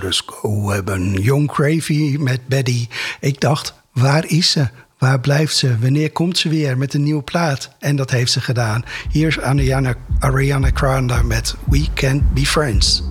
Dus we hebben Young Gravy met Betty. Ik dacht, waar is ze? Waar blijft ze? Wanneer komt ze weer met een nieuwe plaat? En dat heeft ze gedaan. Hier is Ariana Grande met We Can't Be Friends.